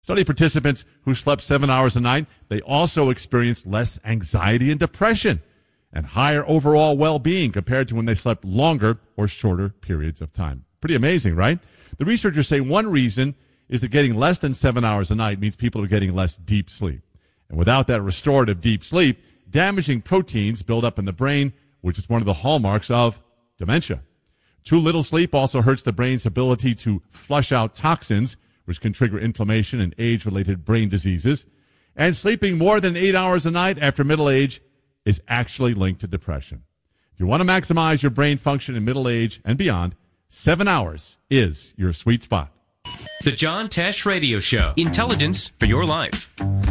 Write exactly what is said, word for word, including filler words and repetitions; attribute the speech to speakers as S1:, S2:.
S1: Study participants who slept seven hours a night, they also experienced less anxiety and depression and higher overall well-being compared to when they slept longer or shorter periods of time. Pretty amazing, right? The researchers say one reason is that getting less than seven hours a night means people are getting less deep sleep. And without that restorative deep sleep, damaging proteins build up in the brain, which is one of the hallmarks of dementia. Too little sleep also hurts the brain's ability to flush out toxins, which can trigger inflammation and age-related brain diseases. And sleeping more than eight hours a night after middle age is actually linked to depression. If you want to maximize your brain function in middle age and beyond, seven hours is your sweet spot.
S2: The John Tesh Radio Show. Intelligence for your life.